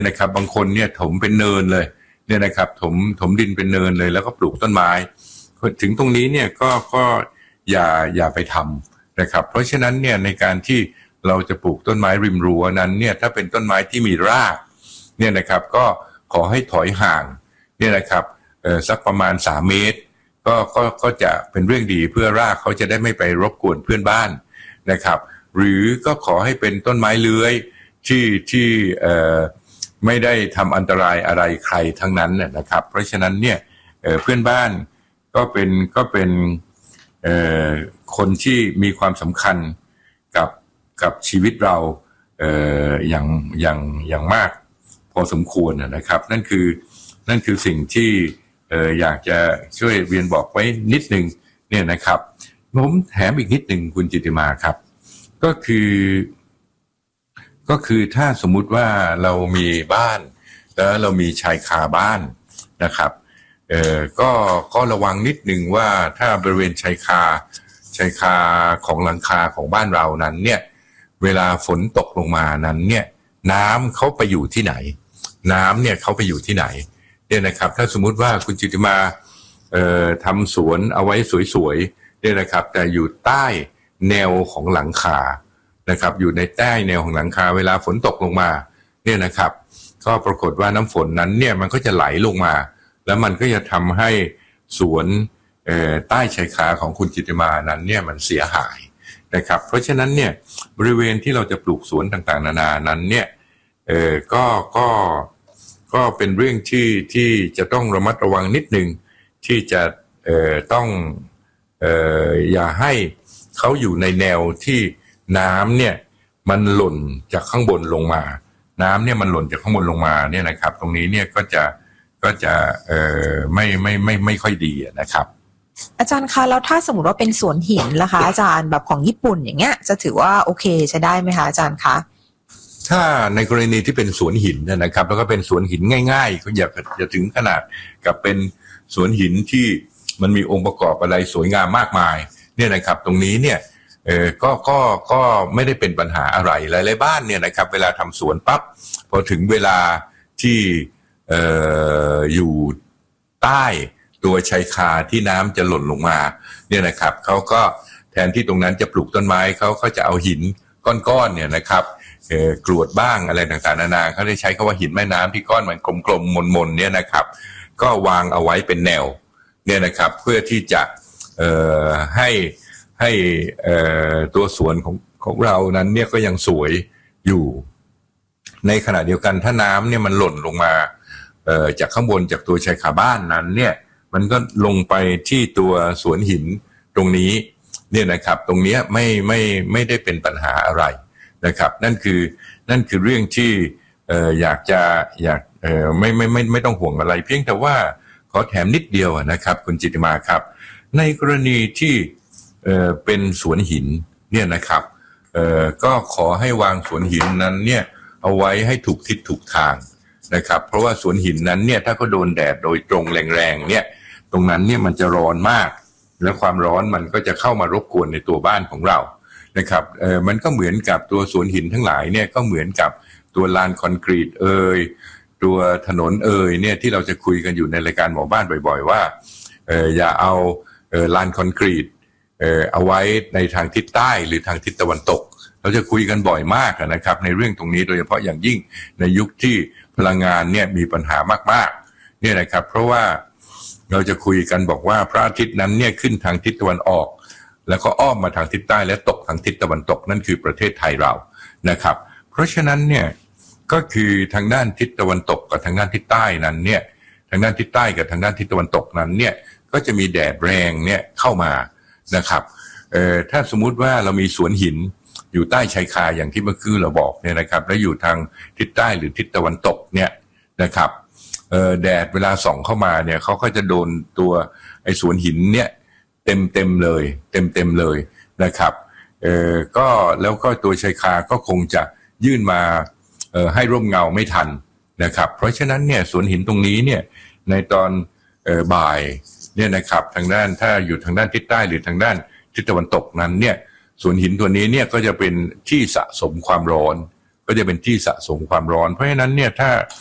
นะครับบางคนเนี่ยถมเป็นเนินเลยเนี่ยนะครับถมดินเป็นเนินเลยแล้วก็ปลูกต้นไม้ถึงตรงนี้เนี่ยก็อย่าไปทำนะครับเพราะฉะนั้นเนี่ยในการที่เราจะปลูกต้นไม้ริมรั้วนั้นเนี่ยถ้าเป็นต้นไม้ที่มีรากเนี่ยนะครับก็ขอให้ถอยห่างเนี่ยนะครับสักประมาณ3 เมตรก็จะเป็นเรื่องดีเพื่อรากเขาจะได้ไม่ไปรบกวนเพื่อนบ้านนะครับหรือก็ขอให้เป็นต้นไม้เลื้อยที่ไม่ได้ทำอันตรายอะไรใครทั้งนั้นนะครับเพราะฉะนั้นเนี่ยเพื่อนบ้านก็เป็นคนที่มีความสำคัญกับชีวิตเราอย่างมากพอสมควรนะครับนั่นคือสิ่งที่อยากจะช่วยเรียนบอกไว้นิดนึงเนี่ยนะครับผมแถมอีกนิดนึงคุณจิตติมาครับก็คือถ้าสมมุติว่าเรามีบ้านแล้วเรามีชายคาบ้านนะครับก็ระวังนิดนึงว่าถ้าบริเวณชายคาของหลังคาของบ้านเรานั้นเนี่ยเวลาฝนตกลงมานั้นเนี่ยน้ำเขาไปอยู่ที่ไหนน้ำเนี่ยเขาไปอยู่ที่ไหนเนี่ยนะครับถ้าสมมุติว่าคุณจิตติมาทำสวนเอาไว้สวยๆเนี่ยนะครับแต่อยู่ใต้แนวของหลังคานะครับอยู่ในใต้แนวของหลังคาเวลาฝนตกลงมาเนี่ยนะครับก็ปรากฏว่าน้ำฝนนั้นเนี่ยมันก็จะไหลลงมาแล้วมันก็จะทำให้สวนใต้ชายคาของคุณจิตติมานั้นเนี่ยมันเสียหายนะครับเพราะฉะนั้นเนี่ยบริเวณที่เราจะปลูกสวนต่างๆนานานั้นเนี่ยก็เป็นเรื่องที่จะต้องระมัดระวังนิดนึงที่จะต้องอย่าให้เขาอยู่ในแนวที่น้ำเนี่ยมันหล่นจากข้างบนลงมาน้ำเนี่ยมันหล่นจากข้างบนลงมาเนี่ยนะครับตรงนี้เนี่ยก็จะไม่ค่อยดีนะครับอาจารย์คะแล้วถ้าสมมติว่าเป็นสวนหินล่ะคะอาจารย์แบบของญี่ปุ่นอย่างเงี้ยจะถือว่าโอเคใช้ได้ไหมคะอาจารย์คะถ้าในกรณีที่เป็นสวนหินนะครับแล้วก็เป็นสวนหินง่ายๆก็อย่าถึงขนาดกับเป็นสวนหินที่มันมีองค์ประกอบอะไรสวยงามมากมายเนี่ยนะครับตรงนี้เนี่ยก็ไม่ได้เป็นปัญหาอะไรหลายๆบ้านเนี่ยนะครับเวลาทำสวนปั๊บพอถึงเวลาที่อยู่ใต้ตัวชายคาที่น้ำจะหล่นลงมาเนี่ยนะครับเขาก็แทนที่ตรงนั้นจะปลูกต้นไม้เขาก็จะเอาหินก้อนๆเนี่ยนะครับกรวดบ้างอะไรต่างๆนานาเขาได้ใช้คำว่าหินแม่น้ำที่ก้อนมันกลมๆมนๆเนี่ยนะครับก็วางเอาไว้เป็นแนวเนี่ยนะครับเพื่อที่จะให้ตัวสวนของเรานั้นเนี่ยก็ยังสวยอยู่ในขณะเดียวกันถ้าน้ำเนี่ยมันหล่นลงมาจากข้างบนจากตัวชายคาบ้านนั้นเนี่ยมันก็ลงไปที่ตัวสวนหินตรงนี้เนี่ยนะครับตรงนี้ไม่ได้เป็นปัญหาอะไรนะครับนั่นคือเรื่องที่อยากไม่ต้องห่วงอะไรเพียงแต่ว่าขอแถมนิดเดียวนะครับคุณจิตติมาครับในกรณีที่เป็นสวนหินเนี่ยนะครับก็ขอให้วางสวนหินนั้นเนี่ยเอาไว้ให้ถูกทิศถูกทางนะครับเพราะว่าสวนหินนั้นเนี่ยถ้าเขาโดนแดดโดยตรงแรงๆเนี่ยตรงนั้นเนี่ยมันจะร้อนมากและความร้อนมันก็จะเข้ามารบกวนในตัวบ้านของเรานะครับมันก็เหมือนกับตัวสวนหินทั้งหลายเนี่ยก็เหมือนกับตัวลานคอนกรีตตัวถนนเนี่ยที่เราจะคุยกันอยู่ในรายการหมอบ้านบ่อยๆว่าอย่าเอาลานคอนกรีตเอาไว้ในทางทิศใต้หรือทางทิศตะวันตกเราจะคุยกันบ่อยมากนะครับในเรื่องตรงนี้โดยเฉพาะอย่างยิ่งในยุคที่พลังงานเนี่ยมีปัญหามากๆเนี่ยนะครับเพราะว่าเราจะคุยกันบอกว่าพระอาทิตย์นั้นเนี่ยขึ้นทางทิศตะวันออกแล้วก็อ้อมมาทางทิศใต้และตกทางทิศตะวันตกนั่นคือประเทศไทยเรานะครับเพราะฉะนั้นเนี่ยก็คือทางด้านทิศตะวันตกกับทางด้านทิศใต้นั้นเนี่ยทางด้านทิศใต้กับทางด้านทิศตะวันตกนั้นเนี่ยก็จะมีแดดแรงเนี่ยเข้ามานะครับถ้าสมมุติว่าเรามีสวนหินอยู่ใต้ชายคาอย่างที่เมื่อกี้เราบอกเนี่ยนะครับแล้วอยู่ทางทิศใต้หรือทิศตะวันตกเนี่ยนะครับแดดเวลาส่องเข้ามาเนี่ยเขาก็จะโดนตัวไอ้สวนหินเนี่ยเต็มเลยนะครับก็แล้วก็ตัวชายคาก็คงจะยื่นมาให้ร่มเงาไม่ทันนะครับเพราะฉะนั้นเนี่ยสวนหินตรงนี้เนี่ยในตอนบ่ายเนี่ยนะครับทางด้านถ้าอยู่ทางด้านทิศใต้หรือทางด้านทิศตะวันตกนั้นเนี่ยสวนหินตัวนี้เนี่ยก็จะเป็นที่สะสมความร้อนก็จะเป็นที่สะสมความร้อนเพราะฉะนั้นเนี่ยถ้า